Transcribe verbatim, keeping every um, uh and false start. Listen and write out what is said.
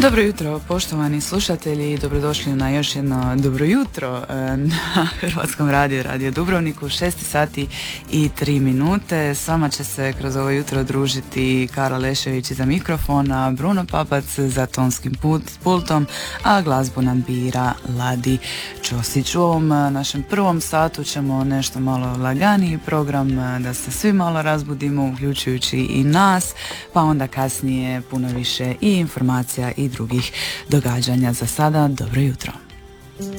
Dobro jutro, poštovani slušatelji, dobrodošli na još jedno dobro jutro na Hrvatskom radiju, Radio Dubrovniku, šest sati i tri minute. S vama će se kroz ovo jutro družiti Karla Lešević za mikrofon, a Bruno Papac za tonskim put, pultom, a glazbu nam bira Ladi Ćosić. U ovom našem prvom satu ćemo nešto malo laganiji program, da se svi malo razbudimo, uključujući i nas, pa onda kasnije puno više i informacija i drugih događanja. Za sada, dobro jutro.